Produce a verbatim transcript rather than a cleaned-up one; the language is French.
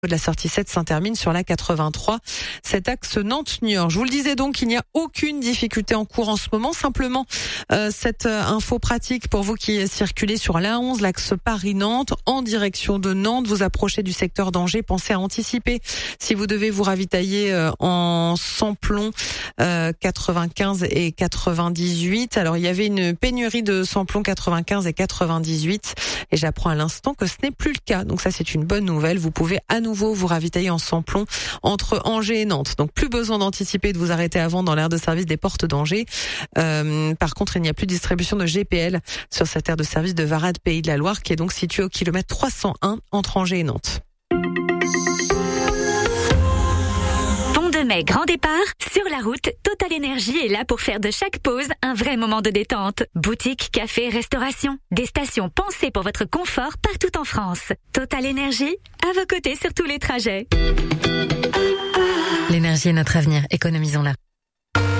La sortie sept s'en termine sur la quatre-vingt-trois, cet axe Nantes-Niort. Je vous le disais donc, il n'y a aucune difficulté en cours en ce moment. Simplement, euh, cette euh, info pratique pour vous qui circulez sur l'A onze, l'axe Paris-Nantes, en direction de Nantes. Vous approchez du secteur d'Angers. Pensez à anticiper si vous devez vous ravitailler euh, en samplon euh, quatre-vingt-quinze et quatre-vingt-dix-huit. Alors, il y avait une pénurie de samplon quatre-vingt-quinze et quatre-vingt-dix-huit. Et j'apprends à l'instant que ce n'est plus le cas. Donc ça, c'est une bonne nouvelle. Vous pouvez à nouveau vous ravitailler en samplon entre Angers et Nantes. Donc plus besoin d'anticiper de vous arrêter avant dans l'aire de service des portes d'Angers. Euh, par contre, il n'y a plus de distribution de G P L sur cette aire de service de Varade Pays de la Loire qui est donc située au kilomètre trois cent un entre Angers et Nantes. Mai, grand départ, sur la route, Total Énergie est là pour faire de chaque pause un vrai moment de détente. Boutique, café, restauration, des stations pensées pour votre confort partout en France. Total Énergie, à vos côtés sur tous les trajets. L'énergie est notre avenir, économisons-la.